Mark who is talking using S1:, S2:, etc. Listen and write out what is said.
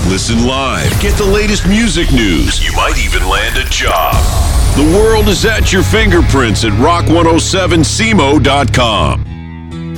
S1: Listen live. Get the latest music news. You might even land a job. The world is at your fingerprints at rock107semo.com.